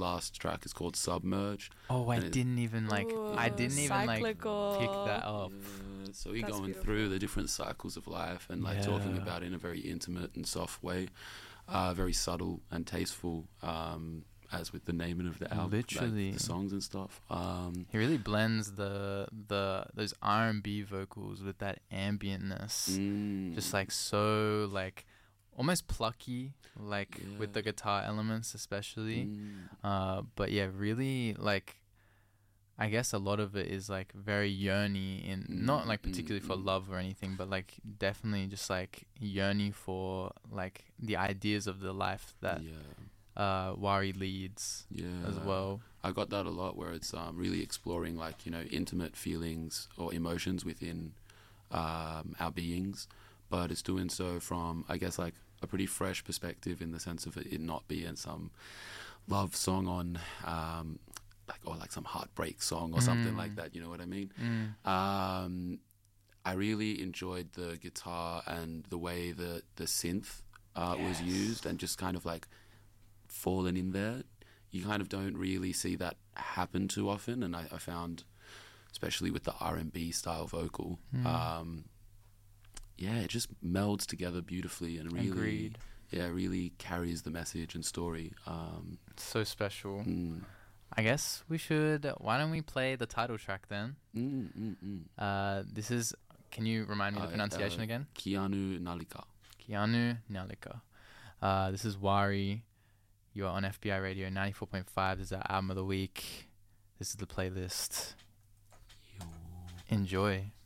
last track is called Submerge. Oh, I And didn't even like. Ooh, I didn't even like pick cyclical. that up. Yeah, so we're That's going beautiful. through the different cycles of life and like talking about it in a very intimate and soft way, very subtle and tasteful, as with the naming of the album, Literally. like the songs and stuff. He really blends those R&B vocals with that ambientness, just like so like almost plucky, like with the guitar elements especially. But yeah, really like. I guess a lot of it is like very yearny in not like particularly for love or anything, but like definitely just like yearny for like the ideas of the life that Wari leads as well. I got that a lot where it's really exploring like, you know, intimate feelings or emotions within our beings, but it's doing so from, I guess, like a pretty fresh perspective in the sense of it not being some love song on like some heartbreak song or something like that, you know what I mean? I really enjoyed the guitar and the way the synth was used, and just kind of like fallen in there. You kind of don't really see that happen too often, and I found, especially with the R&B style vocal, it just melds together beautifully and really really carries the message and story. It's so special. I guess we should. Why don't we play the title track then? This is. Can you remind me the pronunciation again? Keanu Nalika. Keanu Nalika. This is Wari. You are on FBI Radio 94.5. This is our album of the week. This is the playlist. Enjoy.